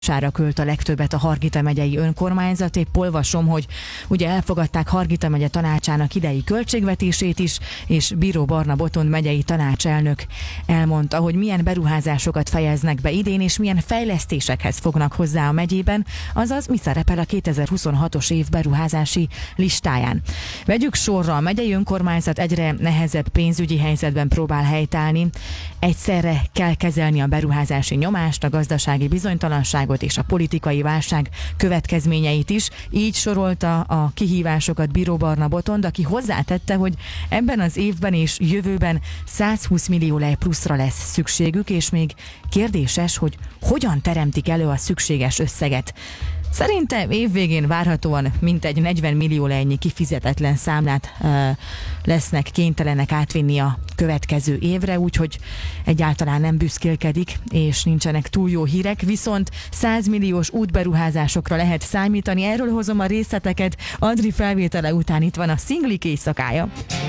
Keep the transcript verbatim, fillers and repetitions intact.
sára költ a legtöbbet a Hargita megyei önkormányzat. Épp olvasom, hogy ugye elfogadták Hargita megye tanácsának idei költségvetését is, és Bíró Barna Botond megyei tanácselnök elmondta, hogy milyen beruházásokat fejeznek be idén, és milyen fejlesztésekhez fognak hozzá a megyében, azaz mi szerepel a kétezer-huszonhatos év beruházási listáján. Vegyük sorra, a megyei önkormányzat egyre nehezebb pénzügyi helyzetben próbál helytállni. Egyszerre kell kezelni a beruházási nyomást, a gazdasági bizonytalanságot és a politikai válság következményeit is. Így sorolta a kihívásokat Bíró Barna Botond, aki hozzátette, hogy ebben az évben és jövőben százhúsz millió lej pluszra lesz szükségük, és még kérdéses, hogy hogyan teremtik elő a szükséges összeget. Szerintem évvégén várhatóan mintegy negyven millió lejnyi kifizetetlen számlát uh, lesznek kénytelenek átvinni a következő évre, úgyhogy egyáltalán nem büszkélkedik, és nincsenek túl jó hírek, viszont száz milliós útberuházásokra lehet számítani. Erről hozom a részleteket. Adri felvétele után itt van a Szinglik éjszakája.